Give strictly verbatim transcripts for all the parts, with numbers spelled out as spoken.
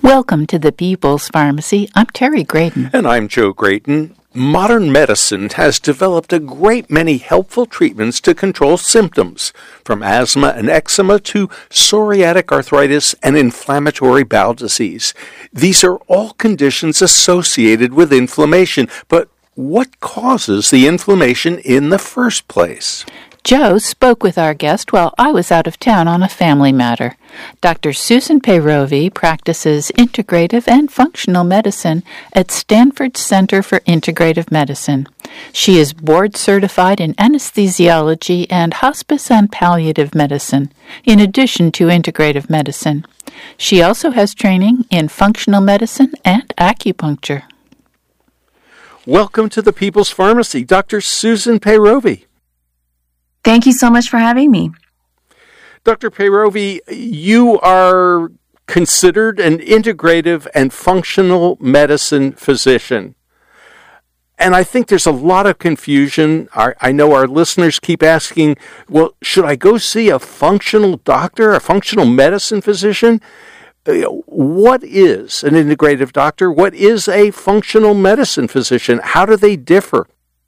Welcome to the People's Pharmacy. I'm Terry Graydon. And I'm Joe Graydon. Modern medicine has developed a great many helpful treatments to control symptoms, from asthma and eczema to psoriatic arthritis and inflammatory bowel disease. These are all conditions associated with inflammation, but what causes the inflammation in the first place? Joe spoke with our guest while I was out of town on a family matter. Doctor Susan Peyrovi practices integrative and functional medicine at Stanford Center for Integrative Medicine. She is board certified in anesthesiology and hospice and palliative medicine, in addition to integrative medicine. She also has training in functional medicine and acupuncture. Welcome to the People's Pharmacy, Doctor Susan Peyrovi. Thank you so much for having me. Doctor Peyrovi, you are considered an integrative and functional medicine physician. And I think there's a lot of confusion. Our, I know our listeners keep asking, well, should I go see a functional doctor, a functional medicine physician? What is an integrative doctor? What is a functional medicine physician? How do they differ?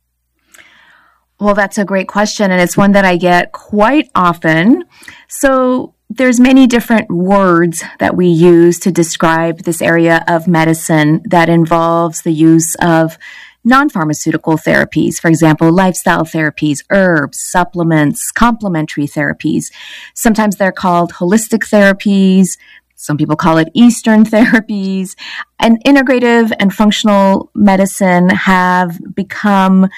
Well, that's a great question, and it's one that I get quite often. So there's many different words that we use to describe this area of medicine that involves the use of non-pharmaceutical therapies, for example, lifestyle therapies, herbs, supplements, complementary therapies. Sometimes they're called holistic therapies. Some people call it Eastern therapies. And integrative and functional medicine have become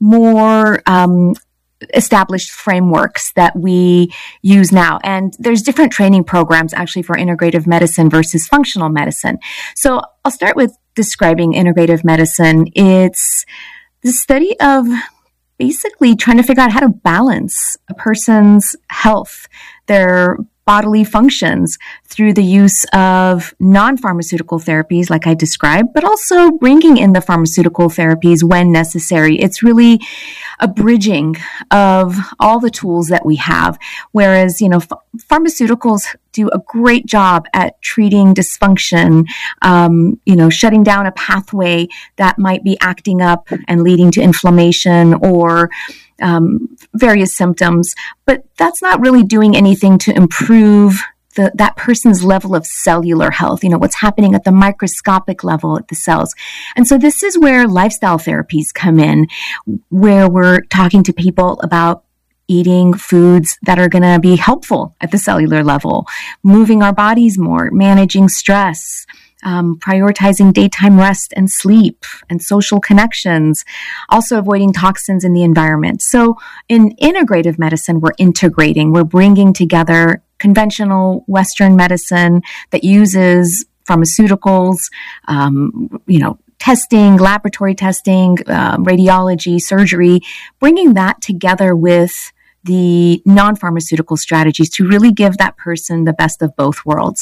more um, established frameworks that we use now. And there's different training programs actually for integrative medicine versus functional medicine. So I'll start with describing integrative medicine. It's the study of basically trying to figure out how to balance a person's health, their bodily functions through the use of non-pharmaceutical therapies like I described, but also bringing in the pharmaceutical therapies when necessary. It's really a bridging of all the tools that we have. Whereas, you know, ph- pharmaceuticals do a great job at treating dysfunction, um, you know, shutting down a pathway that might be acting up and leading to inflammation or Um, various symptoms, but that's not really doing anything to improve the, that person's level of cellular health, you know, what's happening at the microscopic level at the cells. And so this is where lifestyle therapies come in, where we're talking to people about eating foods that are going to be helpful at the cellular level, moving our bodies more, managing stress, Um, prioritizing daytime rest and sleep and social connections, also avoiding toxins in the environment. So in integrative medicine, we're integrating, we're bringing together conventional Western medicine that uses pharmaceuticals, um, you know, testing, laboratory testing, uh, radiology, surgery, bringing that together with the non-pharmaceutical strategies to really give that person the best of both worlds.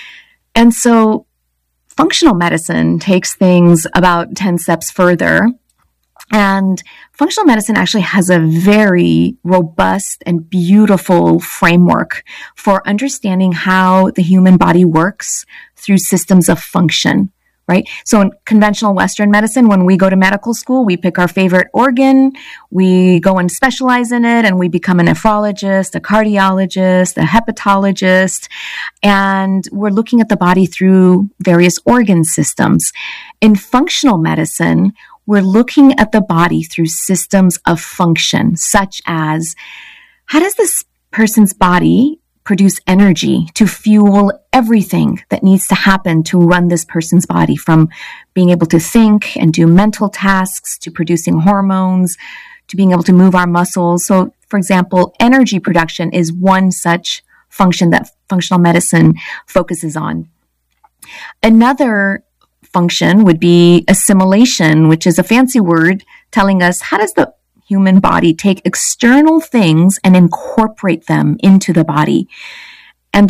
And so functional medicine takes things about ten steps further. And functional medicine actually has a very robust and beautiful framework for understanding how the human body works through systems of function, right? So in conventional Western medicine, when we go to medical school, we pick our favorite organ, we go and specialize in it, and we become a nephrologist, a cardiologist, a hepatologist, and we're looking at the body through various organ systems. In functional medicine, we're looking at the body through systems of function, such as how does this person's body produce energy to fuel everything that needs to happen to run this person's body, from being able to think and do mental tasks, to producing hormones, to being able to move our muscles. So, for example, energy production is one such function that functional medicine focuses on. Another function would be assimilation, which is a fancy word telling us how does the human body take external things and incorporate them into the body.